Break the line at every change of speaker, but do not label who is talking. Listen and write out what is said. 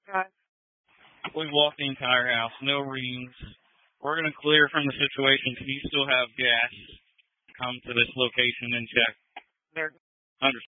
Okay.
We've walked the entire house, no rings. We're going to clear from the situation. Can you still have gas come to this location and check?
There.
Understood.